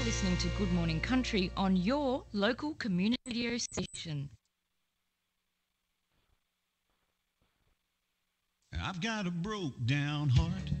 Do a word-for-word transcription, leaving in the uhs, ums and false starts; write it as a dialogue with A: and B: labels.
A: listening to Good Morning Country on your local community radio station.
B: I've got a broke down heart.